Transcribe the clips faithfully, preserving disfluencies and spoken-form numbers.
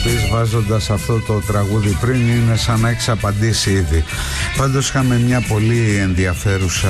πεις βάζοντας αυτό το τραγούδι πριν είναι σαν να έχεις απαντήσει ήδη. Πάντως είχαμε μια πολύ ενδιαφέρουσα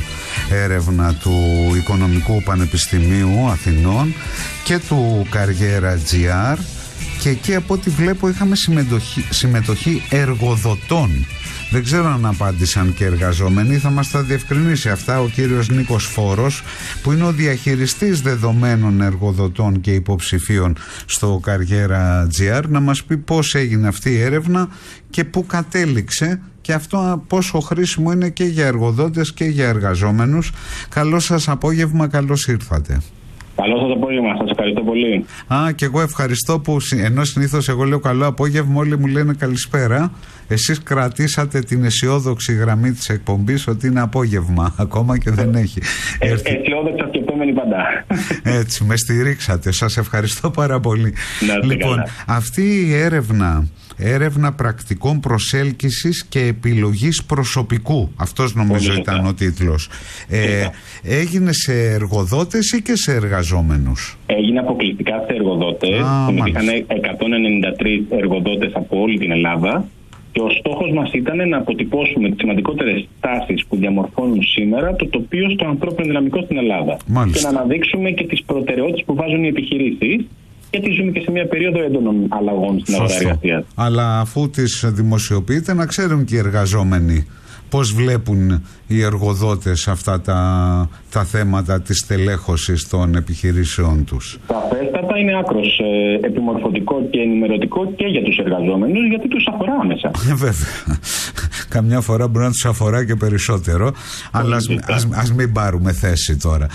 έρευνα του Οικονομικού Πανεπιστημίου Αθηνών και του Καριέρα τζι αρ και εκεί από ό,τι βλέπω είχαμε συμμετοχή, συμμετοχή εργοδοτών. Δεν ξέρω αν απάντησαν και εργαζόμενοι, θα μας τα διευκρινίσει αυτά ο κύριος Νίκος Φόρος, που είναι ο διαχειριστής δεδομένων εργοδοτών και υποψηφίων στο Καριέρα τζι αρ, να μας πει πώς έγινε αυτή η έρευνα και πού κατέληξε και αυτό πόσο χρήσιμο είναι και για εργοδότες και για εργαζόμενους. Καλό σας απόγευμα, καλώς ήρθατε. Καλό σας απόγευμα, σας ευχαριστώ πολύ. Α, και εγώ ευχαριστώ που ενώ συνήθως εγώ λέω καλό απόγευμα, όλοι μου λένε καλησπέρα. Εσείς κρατήσατε την αισιόδοξη γραμμή της εκπομπής ότι είναι απόγευμα, ακόμα και δεν έχει ε, έρθει. Αισιόδοξα σκεπτόμενοι παντά. Έτσι, με στηρίξατε, σας ευχαριστώ πάρα πολύ. Να, λοιπόν, καλά. Αυτή η έρευνα, έρευνα πρακτικών προσέλκυσης και επιλογής προσωπικού, αυτός νομίζω πολύ ήταν ο τίτλος, ε, έγινε σε εργοδότες ή και σε εργαζόμενους? Έγινε αποκλειστικά σε εργοδότες. Είχαν εκατόν ενενήντα τρεις εργοδότες από όλη την Ελλάδα. Και ο στόχος μας ήταν να αποτυπώσουμε τις σημαντικότερες τάσεις που διαμορφώνουν σήμερα το τοπίο στο ανθρώπινο δυναμικό στην Ελλάδα. Μάλιστα. Και να αναδείξουμε και τις προτεραιότητες που βάζουν οι επιχειρήσεις, γιατί ζούμε και σε μια περίοδο έντονων αλλαγών στην αγορά εργασίας. Αλλά αφού τις δημοσιοποιείτε, να ξέρουν και οι εργαζόμενοι πώς βλέπουν οι εργοδότες αυτά τα, τα θέματα της στελέχωσης των επιχειρήσεων τους. Σαφέστατα είναι άκρος ε, επιμορφωτικό και ενημερωτικό και για τους εργαζόμενους, γιατί τους αφορά άμεσα. Βέβαια. Καμιά φορά μπορεί να τους αφορά και περισσότερο, αλλά ας, ας, ας μην πάρουμε θέση τώρα.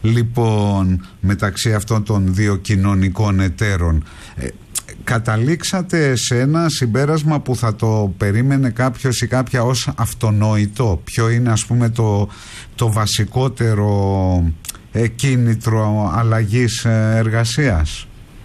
Λοιπόν, μεταξύ αυτών των δύο κοινωνικών εταίρων, ε, καταλήξατε σε ένα συμπέρασμα που θα το περίμενε κάποιος ή κάποια ως αυτονόητο? Ποιο είναι, ας πούμε, το, το βασικότερο ε, κίνητρο αλλαγής ε, εργασίας?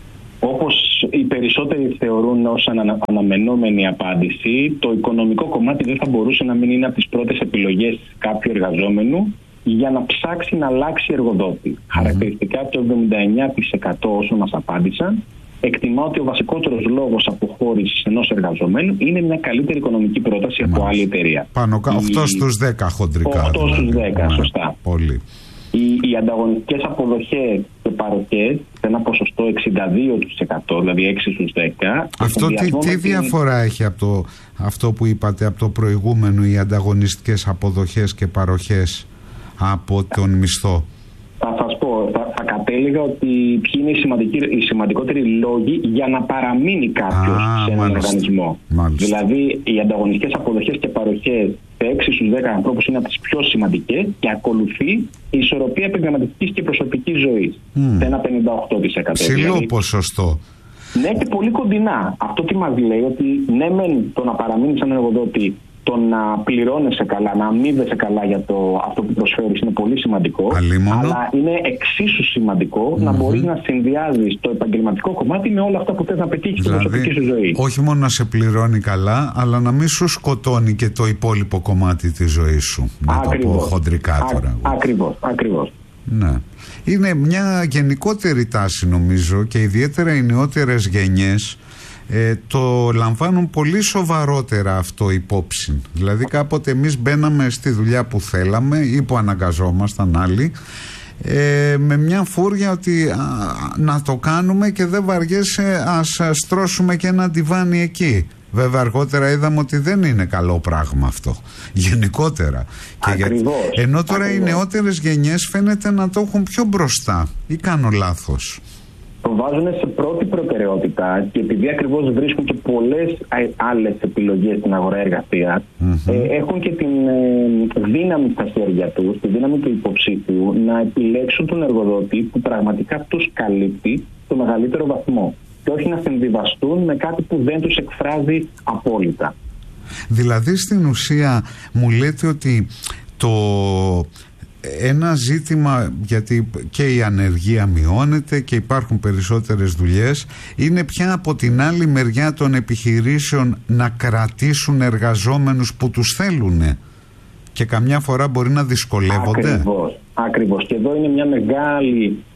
Όπως οι περισσότεροι θεωρούν ως ανα, αναμενόμενη απάντηση, το οικονομικό κομμάτι δεν θα μπορούσε να μην είναι από τις πρώτες επιλογές κάποιου εργαζόμενου για να ψάξει να αλλάξει εργοδότη. Mm-hmm. Χαρακτηριστικά το εβδομήντα εννέα τοις εκατό όσων μας απάντησαν εκτιμά ότι ο βασικότερος λόγος αποχώρησης ενός εργαζομένου είναι μια καλύτερη οικονομική πρόταση Μάλιστα. από άλλη εταιρεία. Πάνω κάτω, οκτώ στους δέκα χοντρικά. οκτώ στους δέκα, σωστά. Πολύ. Οι, οι ανταγωνιστικές αποδοχές και παροχές σε ένα ποσοστό εξήντα δύο τοις εκατό, δηλαδή έξι στους δέκα. Αυτό τι, τι την... διαφορά έχει από το, αυτό που είπατε από το προηγούμενο, οι ανταγωνιστικές αποδοχές και παροχές από τον μισθό? Θα σας πω, θα, θα κατέληγα ότι ποιοι είναι οι, σημαντικοί, οι σημαντικότεροι λόγοι για να παραμείνει κάποιος Α, σε έναν μάλιστα. οργανισμό. Μάλιστα. Δηλαδή, οι ανταγωνιστικές αποδοχές και παροχές σε έξι στους δέκα ανθρώπους είναι από τις πιο σημαντικές και ακολουθεί η ισορροπία επαγγελματικής και προσωπικής ζωής. Mm. Σε ένα πενήντα οκτώ τοις εκατό. Ψηλό δηλαδή. Ποσοστό. Ναι, και πολύ κοντινά. Αυτό τι μας λέει, ότι ναι, μεν το να παραμείνει σαν εργοδότη, το να πληρώνεσαι καλά, να αμείβεσαι καλά για το, αυτό που προσφέρεις είναι πολύ σημαντικό. Αλίμονο. Αλλά είναι εξίσου σημαντικό mm-hmm. να μπορείς να συνδυάζεις το επαγγελματικό κομμάτι με όλα αυτά που θες να πετύχεις δηλαδή, στην προσωπική σου ζωή. Όχι μόνο να σε πληρώνει καλά, αλλά να μην σου σκοτώνει και το υπόλοιπο κομμάτι της ζωής σου. Να ακριβώς. το πω χοντρικά τώρα. Α, ακριβώς, ακριβώς. Ναι. Είναι μια γενικότερη τάση νομίζω και ιδιαίτερα οι νεότερες γενιές Ε, το λαμβάνουν πολύ σοβαρότερα αυτό υπόψη. Δηλαδή κάποτε εμείς μπαίναμε στη δουλειά που θέλαμε ή που αναγκαζόμασταν άλλοι ε, με μια φούρια ότι α, να το κάνουμε και δεν βαριέσαι, ας στρώσουμε και ένα ντιβάνι εκεί. Βέβαια αργότερα είδαμε ότι δεν είναι καλό πράγμα αυτό γενικότερα. Ακριβώς, και ενώ τώρα ακριβώς. οι νεότερες γενιές φαίνεται να το έχουν πιο μπροστά ή κάνω λάθος? Το βάζουν σε πρώτη προτεραιότητα και επειδή ακριβώς βρίσκουν και πολλές άλλες επιλογές στην αγορά εργασίας, mm-hmm. ε, έχουν και την ε, δύναμη στα χέρια τους, τη δύναμη του υποψήφιου να επιλέξουν τον εργοδότη που πραγματικά τους καλύπτει στο μεγαλύτερο βαθμό και όχι να συμβιβαστούν με κάτι που δεν τους εκφράζει απόλυτα. Δηλαδή στην ουσία μου λέτε ότι το... ένα ζήτημα, γιατί και η ανεργία μειώνεται και υπάρχουν περισσότερες δουλειές, είναι πια από την άλλη μεριά των επιχειρήσεων να κρατήσουν εργαζόμενους που τους θέλουν και καμιά φορά μπορεί να δυσκολεύονται. Ακριβώς, ακριβώς. Και εδώ είναι μια μεγάλη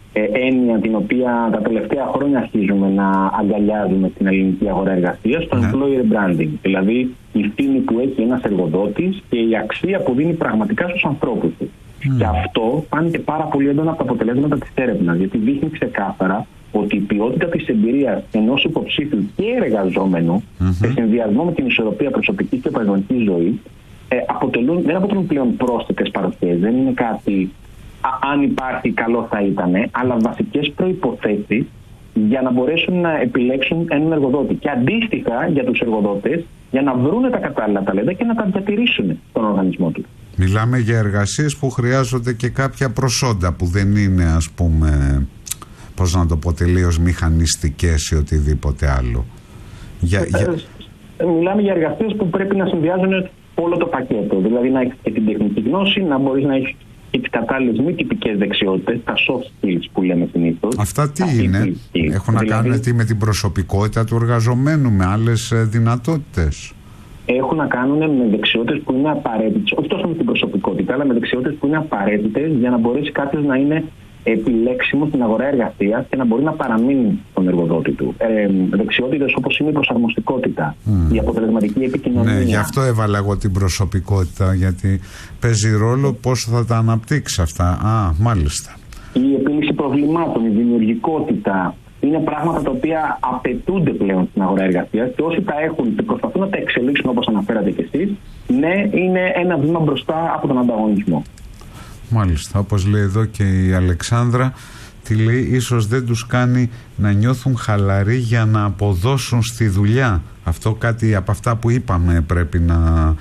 ε, έννοια την οποία τα τελευταία χρόνια αρχίζουμε να αγκαλιάζουμε στην ελληνική αγορά εργασίας, το ναι. employer branding. Δηλαδή η φήμη που έχει ένας εργοδότης και η αξία που δίνει πραγματικά στους ανθρώπους του. Mm. Και αυτό φάνηκε πάρα πολύ έντονα από τα αποτελέσματα της έρευνας, γιατί δείχνει ξεκάθαρα ότι η ποιότητα της εμπειρίας ενός υποψήφιου και εργαζόμενου, mm-hmm. σε συνδυασμό με την ισορροπία προσωπικής και επαγγελματικής ζωής, ε, αποτελούν, δεν αποτελούν πλέον πρόσθετες παροχές. Δεν είναι κάτι, α, αν υπάρχει καλό θα ήταν, αλλά βασικές προϋποθέσεις για να μπορέσουν να επιλέξουν έναν εργοδότη. Και αντίστοιχα για τους εργοδότες, για να βρουν τα κατάλληλα ταλέντα και να τα διατηρήσουν στον οργανισμό του. Μιλάμε για εργασίες που χρειάζονται και κάποια προσόντα που δεν είναι, ας πούμε, πώς να το πω, τελείως μηχανιστικές ή οτιδήποτε άλλο. Για, για... Μιλάμε για εργασίες που πρέπει να συνδυάζουν όλο το πακέτο. Δηλαδή να έχεις και την τεχνική γνώση, να μπορείς να έχεις και τις κατάλληλες μη τυπικές δεξιότητες, τα soft skills που λέμε συνήθως. Αυτά τι είναι, skills. Έχουν να δηλαδή... κάνουν τι με την προσωπικότητα του εργαζομένου, με άλλες δυνατότητες. Έχουν να κάνουν με δεξιότητες που είναι απαραίτητες, όχι τόσο με την προσωπικότητα, αλλά με δεξιότητες που είναι απαραίτητες για να μπορέσει κάποιος να είναι επιλέξιμο στην αγορά εργασίας και να μπορεί να παραμείνει στον εργοδότη του. Ε, δεξιότητες όπως είναι η προσαρμοστικότητα, mm. η αποτελεσματική επικοινωνία. Ναι, γι' αυτό έβαλα εγώ την προσωπικότητα, γιατί παίζει ρόλο πόσο θα τα αναπτύξει αυτά. Α, μάλιστα. Η επίλυση προβλημάτων, η δημιουργικότητα, είναι πράγματα τα οποία απαιτούνται πλέον στην αγορά εργασίας και όσοι τα έχουν και προσπαθούν να τα εξελίξουν όπως αναφέρατε και εσείς, ναι, είναι ένα βήμα μπροστά από τον ανταγωνισμό. Μάλιστα, όπως λέει εδώ και η Αλεξάνδρα, τι λέει, ίσως δεν τους κάνει να νιώθουν χαλαροί για να αποδώσουν στη δουλειά. Αυτό κάτι από αυτά που είπαμε πρέπει να,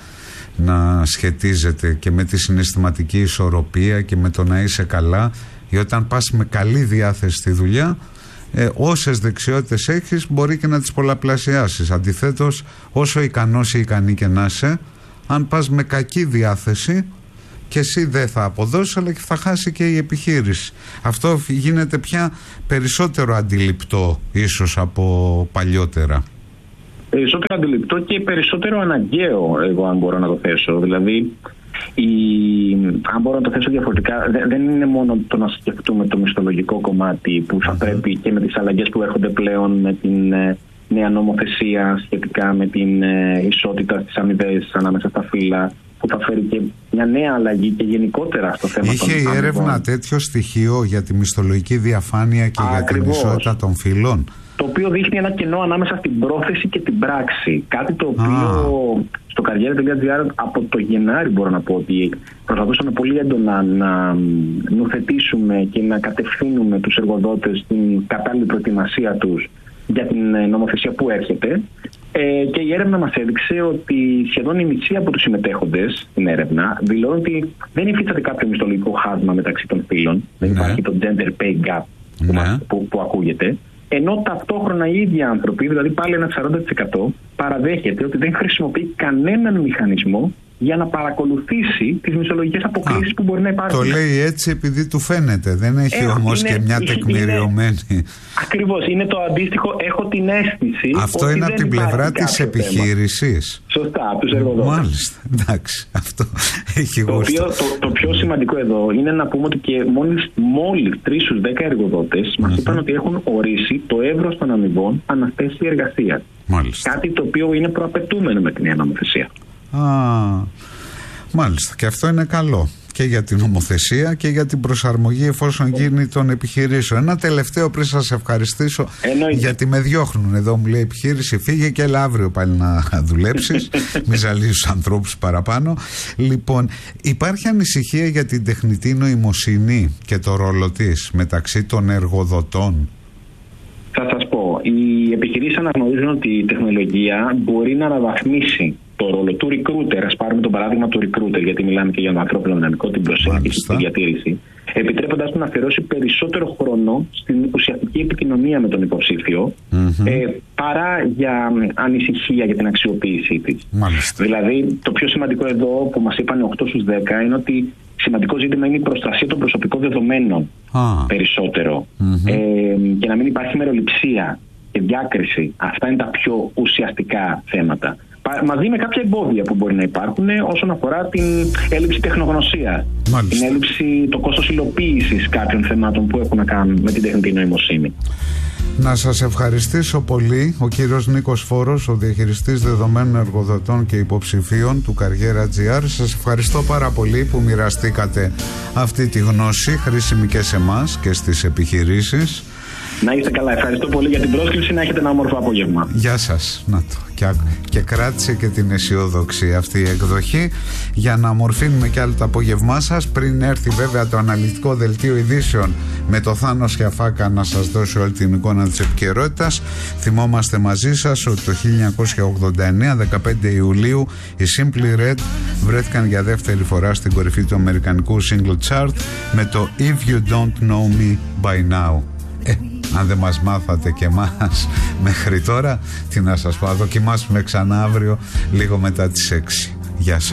να σχετίζεται και με τη συναισθηματική ισορροπία και με το να είσαι καλά, γιατί όταν πας με καλή διάθεση στη δουλειά, ε, όσες δεξιότητες έχεις μπορεί και να τις πολλαπλασιάσεις. Αντιθέτως, όσο ικανός ή ικανή και να είσαι, αν πας με κακή διάθεση, και εσύ δεν θα αποδώσεις, αλλά και θα χάσει και η επιχείρηση. Αυτό γίνεται πια περισσότερο αντιληπτό ίσως από παλιότερα. Περισσότερο αντιληπτό και περισσότερο αναγκαίο, εγώ αν μπορώ να το θέσω. Δηλαδή, η... αν μπορώ να το θέσω διαφορετικά, δεν είναι μόνο το να σκεφτούμε το μισθολογικό κομμάτι που θα mm-hmm. πρέπει και με τις αλλαγές που έρχονται πλέον με την νέα νομοθεσία σχετικά με την ισότητα στις αμοιβές ανάμεσα στα φύλλα, που θα φέρει και μια νέα αλλαγή και γενικότερα στο θέμα. Είχε των η έρευνα τέτοιο στοιχείο για τη μισθολογική διαφάνεια και Ακριβώς. για την ισότητα των φύλων, το οποίο δείχνει ένα κενό ανάμεσα στην πρόθεση και την πράξη. Κάτι το οποίο ah. στο καριέρα τελεία τζι άρ από το Γενάρη μπορώ να πω ότι προσπαθούσαμε πολύ έντονα να νουθετήσουμε και να κατευθύνουμε τους εργοδότες στην κατάλληλη προετοιμασία τους για την νομοθεσία που έρχεται. Ε, και η έρευνα μας έδειξε ότι σχεδόν η μισή από τους συμμετέχοντες στην έρευνα δηλώνουν ότι δεν υφίσταται κάποιο μισθολογικό χάσμα μεταξύ των φύλων. Ναι. Δεν υπάρχει το gender pay gap που, ναι. μας, που, που ακούγεται. Ενώ ταυτόχρονα οι ίδιοι άνθρωποι, δηλαδή πάλι ένα σαράντα τοις εκατό, παραδέχεται ότι δεν χρησιμοποιεί κανέναν μηχανισμό για να παρακολουθήσει τις μισθολογικές αποκλίσεις που μπορεί να υπάρχουν. Το λέει έτσι επειδή του φαίνεται, δεν έχει ε, όμως είναι, και μια τεκμηριωμένη. Ακριβώς, είναι το αντίστοιχο, έχω την αίσθηση. Αυτό ότι είναι από την πλευρά της επιχείρησης. Σωστά, από τους εργοδότες. Μάλιστα, εντάξει, αυτό έχει το γούστο. Οποίο, το, το πιο σημαντικό εδώ είναι να πούμε ότι και μόλις, μόλις τρεις στους δέκα εργοδότες μας mm-hmm. είπαν ότι έχουν ορίσει το εύρος των αμοιβών ανά θέση εργασίας. Μάλιστα. Κάτι το οποίο είναι προαπαιτούμενο με την νέα νομοθεσία. Α, μάλιστα, και αυτό είναι καλό και για την νομοθεσία και για την προσαρμογή εφόσον γίνει των επιχειρήσεων. Ένα τελευταίο πριν σας ευχαριστήσω. Εννοείται. Γιατί με διώχνουν εδώ, μου λέει επιχείρηση φύγε και έλα αύριο πάλι να δουλέψεις. Μη ζαλίζεις τους ανθρώπους παραπάνω. Λοιπόν, υπάρχει ανησυχία για την τεχνητή νοημοσύνη και το ρόλο της μεταξύ των εργοδοτών? Θα σας πω, οι επιχειρήσεις αναγνωρίζουν ότι η τεχνολογία μπορεί να αναβαθμίσει το ρόλο του recruiter. Ας πάρουμε το παράδειγμα του recruiter, γιατί μιλάμε και για τον ανθρώπινο δυναμικό, την προσέγγιση, τη διατήρηση, επιτρέποντας του να αφιερώσει περισσότερο χρόνο στην ουσιαστική επικοινωνία με τον υποψήφιο, mm-hmm. ε, παρά για ανησυχία για την αξιοποίησή της. Μάλιστα. Δηλαδή, το πιο σημαντικό εδώ που μας είπαν οκτώ στους δέκα είναι ότι σημαντικό ζήτημα είναι η προστασία των προσωπικών δεδομένων ah. περισσότερο mm-hmm. ε, και να μην υπάρχει μεροληψία και διάκριση. Αυτά είναι τα πιο ουσιαστικά θέματα. μαζί με κάποια εμπόδια που μπορεί να υπάρχουν όσον αφορά την έλλειψη τεχνογνωσίας, την έλλειψη, το κόστος υλοποίησης κάποιων θεμάτων που έχουν να κάνουν με την τεχνητή νοημοσύνη. Να σας ευχαριστήσω πολύ. Ο κύριος Νίκος Φόρος, ο διαχειριστής δεδομένων εργοδοτών και υποψηφίων του Καριέρα τζι αρ. Σας ευχαριστώ πάρα πολύ που μοιραστήκατε αυτή τη γνώση, χρήσιμη και σε εμάς και στις επιχειρήσεις. Να είστε καλά. Ευχαριστώ πολύ για την πρόσκληση. Να έχετε ένα όμορφο απόγευμα. Γεια σας. Να το. Και, και κράτησε και την αισιόδοξη αυτή η εκδοχή για να ομορφύνουμε κι άλλο το απόγευμά σας, πριν έρθει βέβαια το αναλυτικό δελτίο ειδήσεων με το Θάνο Σιαφάκα να σας δώσει όλη την εικόνα της επικαιρότητας. Θυμόμαστε μαζί σας ότι το χίλια εννιακόσια ογδόντα εννέα, δεκαπέντε Ιουλίου, οι Simply Red βρέθηκαν για δεύτερη φορά στην κορυφή του αμερικανικού single chart με το If You Don't Know Me By Now. Ε, αν δεν μας μάθατε και εμάς μέχρι τώρα, τι να σας πω, δοκιμάσουμε ξανά αύριο λίγο μετά τις έξι. Γεια σας.